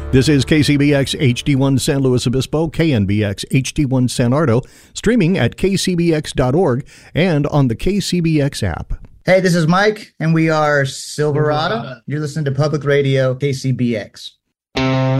This is KCBX HD1 San Luis Obispo, KNBX HD1 San Ardo, streaming at kcbx.org and on the KCBX app. Hey, this is Mike, and we are Silverado. You're listening to Public Radio KCBX.